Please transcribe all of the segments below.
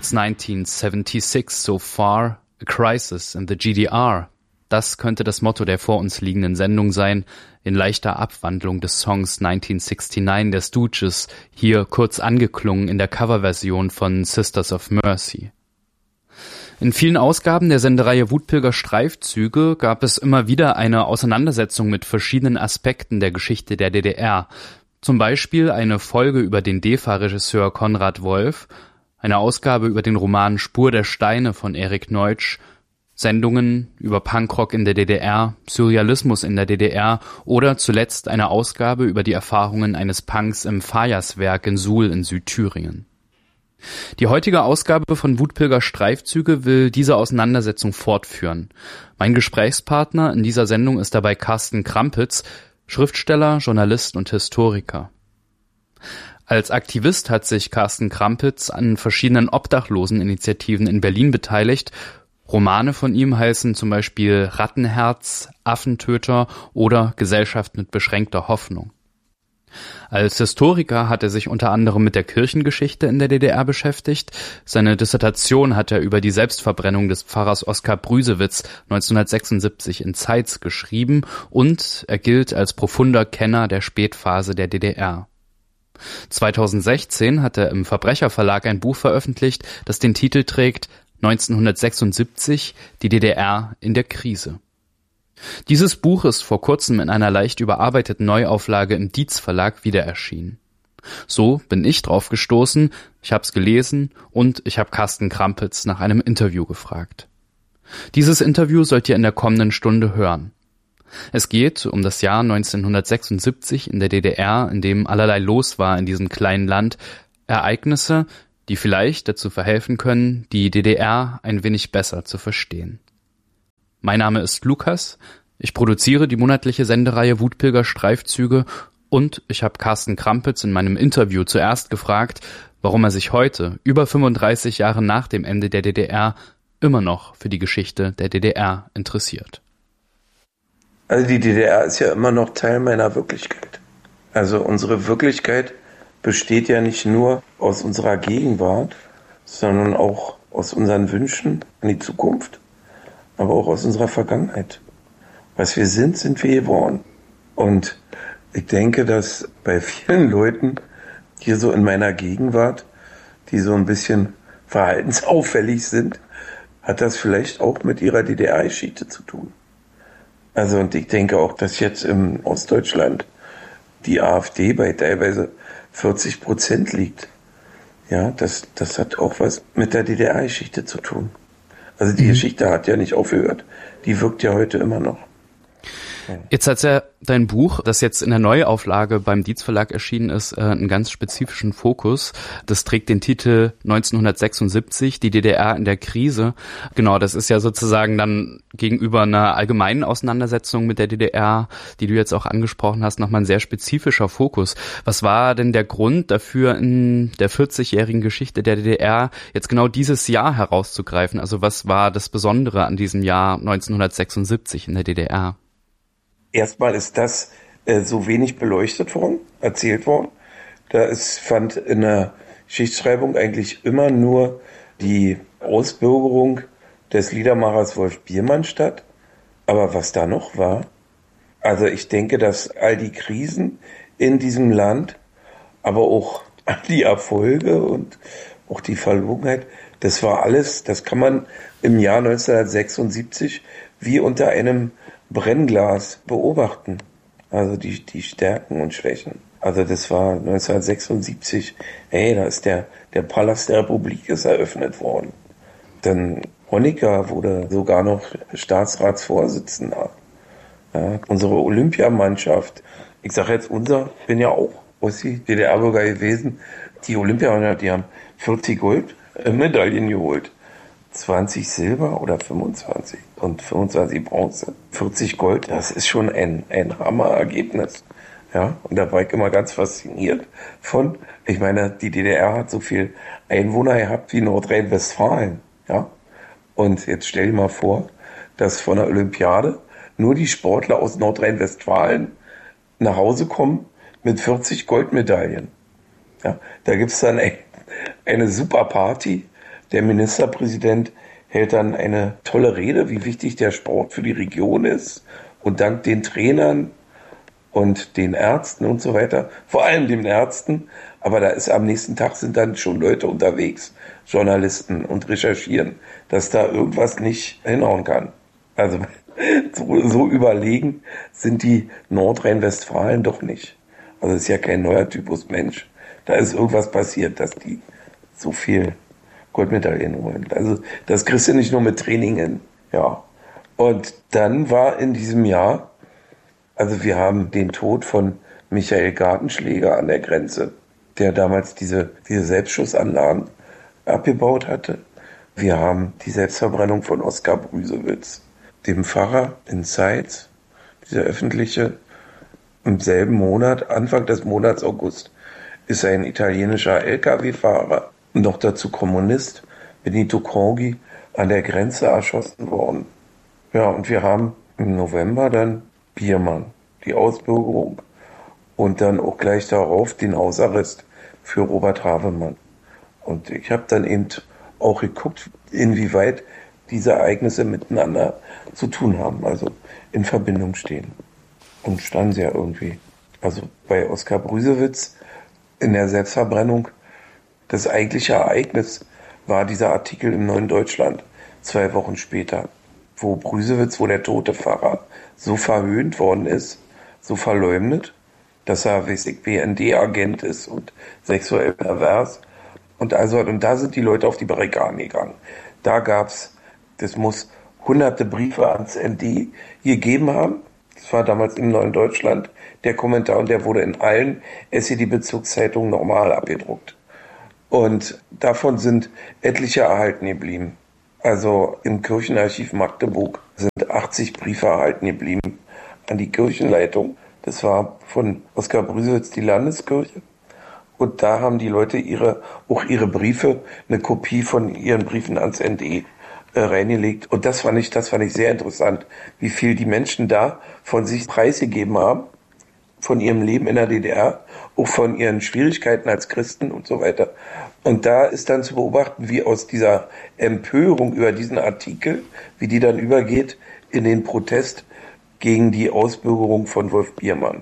Since 1976 so far, a crisis in the GDR. Das könnte das Motto der vor uns liegenden Sendung sein, in leichter Abwandlung des Songs 1969 der Stooges, hier kurz angeklungen in der Coverversion von Sisters of Mercy. In vielen Ausgaben der Sendereihe Wutpilger Streifzüge gab es immer wieder eine Auseinandersetzung mit verschiedenen Aspekten der Geschichte der DDR. Zum Beispiel eine Folge über den DEFA-Regisseur Konrad Wolf, eine Ausgabe über den Roman Spur der Steine von Erik Neutsch, Sendungen über Punkrock in der DDR, Surrealismus in der DDR oder zuletzt eine Ausgabe über die Erfahrungen eines Punks im Fajaswerk in Suhl in Südthüringen. Die heutige Ausgabe von Wutpilger Streifzüge will diese Auseinandersetzung fortführen. Mein Gesprächspartner in dieser Sendung ist dabei Carsten Krampitz, Schriftsteller, Journalist und Historiker. Als Aktivist hat sich Carsten Krampitz an verschiedenen Obdachloseninitiativen in Berlin beteiligt. Romane von ihm heißen zum Beispiel Rattenherz, Affentöter oder Gesellschaft mit beschränkter Hoffnung. Als Historiker hat er sich unter anderem mit der Kirchengeschichte in der DDR beschäftigt. Seine Dissertation hat er über die Selbstverbrennung des Pfarrers Oskar Brüsewitz 1976 in Zeitz geschrieben und er gilt als profunder Kenner der Spätphase der DDR. 2016 hat er im Verbrecherverlag ein Buch veröffentlicht, das den Titel trägt 1976, die DDR in der Krise. Dieses Buch ist vor kurzem in einer leicht überarbeiteten Neuauflage im Dietz Verlag wieder erschienen. So bin ich drauf gestoßen, ich hab's gelesen und ich habe Carsten Krampitz nach einem Interview gefragt. Dieses Interview sollt ihr in der kommenden Stunde hören. Es geht um das Jahr 1976 in der DDR, in dem allerlei los war in diesem kleinen Land, Ereignisse, die vielleicht dazu verhelfen können, die DDR ein wenig besser zu verstehen. Mein Name ist Lukas, ich produziere die monatliche Sendereihe Wutpilger Streifzüge und ich habe Carsten Krampitz in meinem Interview zuerst gefragt, warum er sich heute, über 35 Jahre nach dem Ende der DDR, immer noch für die Geschichte der DDR interessiert. Also die DDR ist ja immer noch Teil meiner Wirklichkeit. Also unsere Wirklichkeit besteht ja nicht nur aus unserer Gegenwart, sondern auch aus unseren Wünschen an die Zukunft, aber auch aus unserer Vergangenheit. Was wir sind, sind wir geworden. Und ich denke, dass bei vielen Leuten hier so in meiner Gegenwart, die so ein bisschen verhaltensauffällig sind, hat das vielleicht auch mit ihrer DDR-Geschichte zu tun. Also und ich denke auch, dass jetzt im Ostdeutschland die AfD bei teilweise 40% liegt. Ja, das hat auch was mit der DDR-Geschichte zu tun. Also die Geschichte hat ja nicht aufgehört. Die wirkt ja heute immer noch. Jetzt hat ja dein Buch, das jetzt in der Neuauflage beim Dietz Verlag erschienen ist, einen ganz spezifischen Fokus. Das trägt den Titel 1976, die DDR in der Krise. Genau, das ist ja sozusagen dann gegenüber einer allgemeinen Auseinandersetzung mit der DDR, die du jetzt auch angesprochen hast, nochmal ein sehr spezifischer Fokus. Was war denn der Grund dafür, in der 40-jährigen Geschichte der DDR jetzt genau dieses Jahr herauszugreifen? Also was war das Besondere an diesem Jahr 1976 in der DDR? Erstmal ist das so wenig beleuchtet worden, erzählt worden. Fand in der Geschichtsschreibung eigentlich immer nur die Ausbürgerung des Liedermachers Wolf Biermann statt. Aber was da noch war, also ich denke, dass all die Krisen in diesem Land, aber auch die Erfolge und auch die Verlogenheit, das war alles, das kann man im Jahr 1976 wie unter einem Brennglas beobachten. Also die Stärken und Schwächen. Also das war 1976, da ist der Palast der Republik ist eröffnet worden. Dann Honecker wurde sogar noch Staatsratsvorsitzender. Ja, unsere Olympiamannschaft, ich sage jetzt bin ja auch Ossi, DDR-Bürger gewesen, die Olympiamannschaft, die haben 40 Goldmedaillen geholt. 20 Silber oder 25 und 25 Bronze, 40 Gold, das ist schon ein Hammerergebnis. Ja, und da war ich immer ganz fasziniert von, ich meine, die DDR hat so viel Einwohner gehabt wie Nordrhein-Westfalen. Ja, und jetzt stell dir mal vor, dass von der Olympiade nur die Sportler aus Nordrhein-Westfalen nach Hause kommen mit 40 Goldmedaillen. Ja, da gibt's dann eine super Party Der Ministerpräsident hält dann eine tolle Rede, wie wichtig der Sport für die Region ist und dankt den Trainern und den Ärzten und so weiter, vor allem den Ärzten, aber da ist am nächsten Tag sind dann schon Leute unterwegs, Journalisten und recherchieren, dass da irgendwas nicht hinhauen kann. Also so überlegen sind die Nordrhein-Westfalen doch nicht. Also es ist ja kein neuer Typus Mensch. Da ist irgendwas passiert, dass die so viel Goldmedaillen holen. Also das kriegst du nicht nur mit Training hin. Ja. Und dann war in diesem Jahr, also wir haben den Tod von Michael Gartenschläger an der Grenze, der damals diese Selbstschussanlagen abgebaut hatte. Wir haben die Selbstverbrennung von Oskar Brüsewitz, dem Pfarrer in Zeitz, dieser öffentliche. Im selben Monat, Anfang des Monats August, ist ein italienischer Lkw-Fahrer, noch dazu Kommunist, Benito Crogi, an der Grenze erschossen worden. Ja, und wir haben im November dann Biermann, die Ausbürgerung und dann auch gleich darauf den Hausarrest für Robert Havemann. Und ich habe dann eben auch geguckt, inwieweit diese Ereignisse miteinander zu tun haben, also in Verbindung stehen. Und standen sie ja irgendwie. Also bei Oskar Brüsewitz in der Selbstverbrennung, das eigentliche Ereignis war dieser Artikel im Neuen Deutschland 2 Wochen später, wo Brüsewitz, wo der tote Pfarrer so verhöhnt worden ist, so verleumdet, dass er, weiß ich, BND-Agent ist und sexuell pervers. Und da sind die Leute auf die Barrikaden gegangen. Da gab's, das muss hunderte Briefe ans ND gegeben haben. Das war damals im Neuen Deutschland der Kommentar und der wurde in allen SED-Bezugszeitungen normal abgedruckt. Und davon sind etliche erhalten geblieben. Also im Kirchenarchiv Magdeburg sind 80 Briefe erhalten geblieben an die Kirchenleitung. Das war von Oskar Brüsewitz die Landeskirche. Und da haben die Leute auch ihre Briefe, eine Kopie von ihren Briefen ans ND reingelegt. Und das fand ich sehr interessant, wie viel die Menschen da von sich preisgegeben haben, von ihrem Leben in der DDR, auch von ihren Schwierigkeiten als Christen und so weiter. Und da ist dann zu beobachten, wie aus dieser Empörung über diesen Artikel, wie die dann übergeht in den Protest gegen die Ausbürgerung von Wolf Biermann.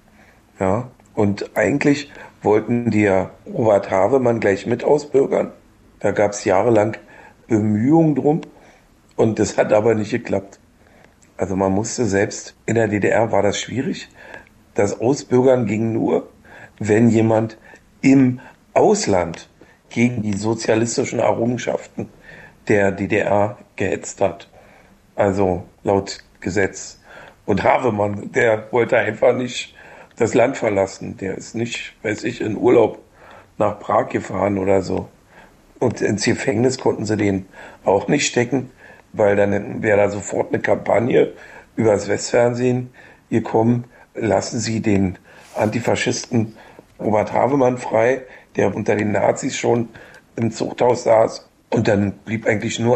Ja, und eigentlich wollten die ja Robert Havemann gleich mit ausbürgern. Da gab es jahrelang Bemühungen drum und das hat aber nicht geklappt. Also man musste selbst, in der DDR war das schwierig. Das Ausbürgern ging nur, wenn jemand im Ausland gegen die sozialistischen Errungenschaften der DDR gehetzt hat. Also laut Gesetz. Und Havemann, der wollte einfach nicht das Land verlassen. Der ist nicht, weiß ich, in Urlaub nach Prag gefahren oder so. Und ins Gefängnis konnten sie den auch nicht stecken, weil dann wäre da sofort eine Kampagne übers Westfernsehen gekommen. Lassen Sie den Antifaschisten Robert Havemann frei, der unter den Nazis schon im Zuchthaus saß. Und dann blieb eigentlich nur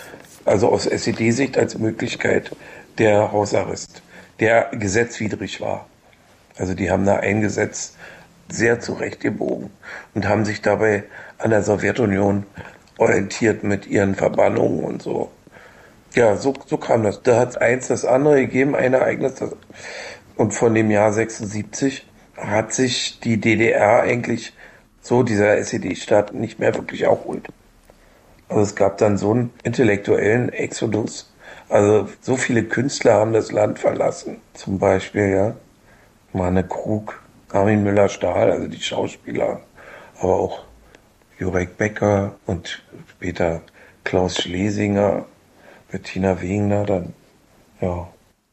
aus SED-Sicht als Möglichkeit der Hausarrest, der gesetzwidrig war. Also die haben da ein Gesetz sehr zurechtgebogen und haben sich dabei an der Sowjetunion orientiert mit ihren Verbannungen und so. Ja, so kam das. Da hat eins das andere gegeben, ein Ereignis. Und von dem Jahr 76 hat sich die DDR eigentlich so dieser SED-Staat nicht mehr wirklich erholt. Also es gab dann so einen intellektuellen Exodus. Also so viele Künstler haben das Land verlassen. Zum Beispiel, ja, Manne Krug, Armin Müller-Stahl, also die Schauspieler, aber auch Jurek Becker und später Klaus Schlesinger, Bettina Wegner, dann, ja.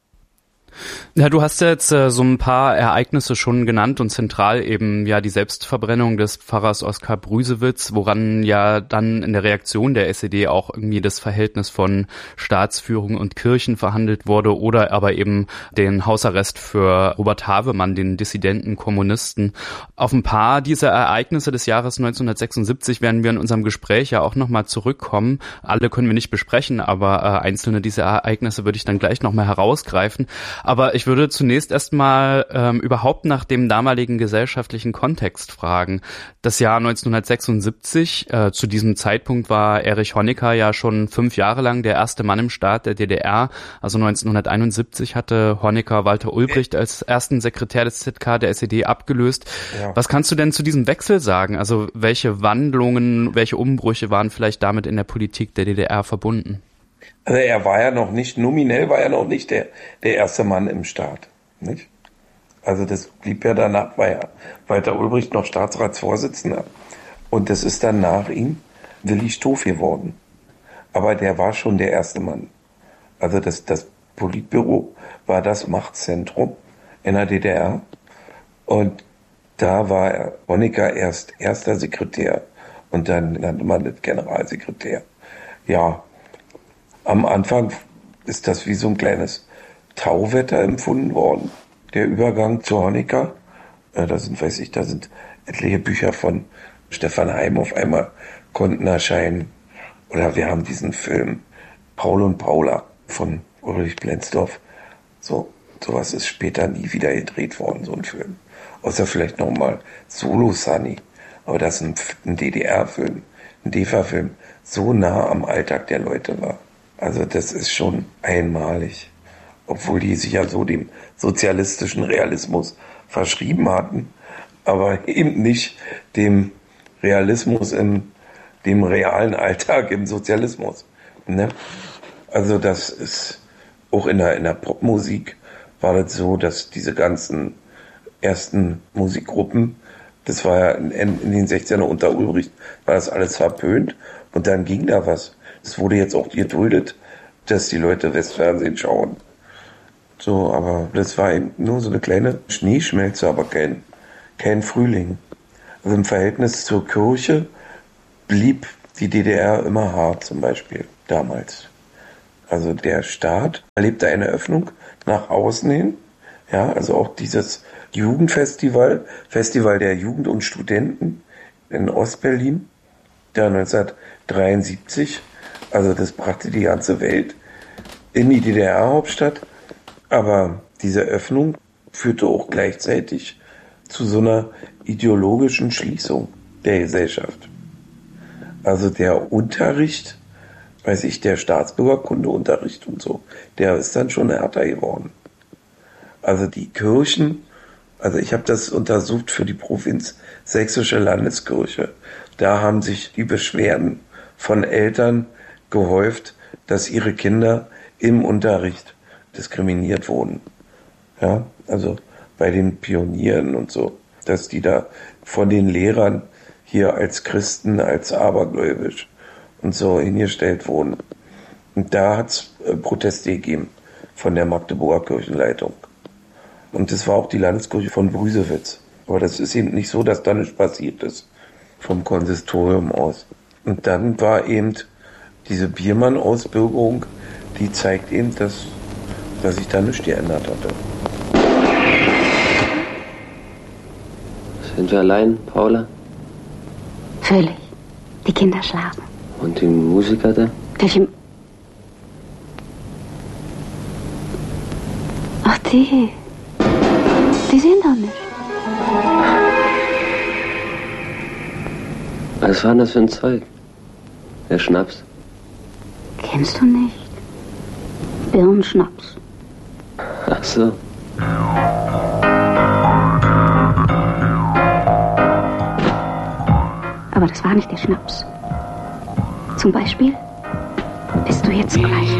Ja, du hast ja jetzt so ein paar Ereignisse schon genannt und zentral eben ja die Selbstverbrennung des Pfarrers Oskar Brüsewitz, woran ja dann in der Reaktion der SED auch irgendwie das Verhältnis von Staatsführung und Kirchen verhandelt wurde oder aber eben den Hausarrest für Robert Havemann, den dissidenten Kommunisten. Auf ein paar dieser Ereignisse des Jahres 1976 werden wir in unserem Gespräch ja auch nochmal zurückkommen. Alle können wir nicht besprechen, aber einzelne dieser Ereignisse würde ich dann gleich nochmal herausgreifen. Aber ich Ich würde zunächst erstmal überhaupt nach dem damaligen gesellschaftlichen Kontext fragen. Das Jahr 1976, zu diesem Zeitpunkt war Erich Honecker ja schon 5 Jahre lang der erste Mann im Staat der DDR. Also 1971 hatte Honecker Walter Ulbricht als ersten Sekretär des ZK der SED abgelöst. Ja. Was kannst du denn zu diesem Wechsel sagen? Also welche Wandlungen, welche Umbrüche waren vielleicht damit in der Politik der DDR verbunden? Also er war ja noch nicht, nominell war er noch nicht der erste Mann im Staat, nicht? Also das blieb ja danach, war ja Walter Ulbricht noch Staatsratsvorsitzender. Und das ist dann nach ihm Willi Stoph geworden. Aber der war schon der erste Mann. Also das Politbüro war das Machtzentrum in der DDR. Und da war Honecker erst erster Sekretär und dann nannte man das Generalsekretär. Ja, am Anfang ist das wie so ein kleines Tauwetter empfunden worden. Der Übergang zu Honecker, da sind etliche Bücher von Stefan Heym auf einmal konnten erscheinen. Oder wir haben diesen Film Paul und Paula von Ulrich Blenzdorf. Sowas ist später nie wieder gedreht worden, so ein Film. Außer vielleicht nochmal Solo Sunny. Aber das ist ein DDR-Film, ein DEFA-Film, so nah am Alltag der Leute war. Also das ist schon einmalig. Obwohl die sich ja so dem sozialistischen Realismus verschrieben hatten, aber eben nicht dem Realismus in dem realen Alltag im Sozialismus. Ne? Also das ist auch in der Popmusik war das so, dass diese ganzen ersten Musikgruppen, das war ja in den 60ern unter Ulbricht, war das alles verpönt und dann ging da was. Es wurde jetzt auch geduldet, dass die Leute Westfernsehen schauen. So, aber das war eben nur so eine kleine Schneeschmelze, aber kein Frühling. Also im Verhältnis zur Kirche blieb die DDR immer hart, zum Beispiel damals. Also der Staat erlebte eine Öffnung nach außen hin. Ja, also auch dieses Jugendfestival, Festival der Jugend und Studenten in Ostberlin, da 1973. Also das brachte die ganze Welt in die DDR-Hauptstadt. Aber diese Öffnung führte auch gleichzeitig zu so einer ideologischen Schließung der Gesellschaft. Also der Unterricht, der Staatsbürgerkundeunterricht und so, der ist dann schon härter geworden. Also die Kirchen, also ich habe das untersucht für die Provinz Sächsische Landeskirche. Da haben sich die Beschwerden von Eltern gehäuft, dass ihre Kinder im Unterricht diskriminiert wurden. Ja, also bei den Pionieren und so, dass die da von den Lehrern hier als Christen, als abergläubisch und so hingestellt wurden. Und da hat es Proteste gegeben von der Magdeburger Kirchenleitung. Und das war auch die Landeskirche von Brüsewitz. Aber das ist eben nicht so, dass da nichts passiert ist vom Konsistorium aus. Und dann war eben diese Biermann-Ausbürgerung, die zeigt eben, dass sich da nichts geändert hatte. Sind wir allein, Paula? Völlig. Die Kinder schlafen. Und die Musiker da? Welche? Ach, die sind doch nicht. Was war denn das für ein Zeug? Der Schnaps? Kennst du nicht? Birnenschnaps. Ach so. Aber das war nicht der Schnaps. Zum Beispiel bist du jetzt gleich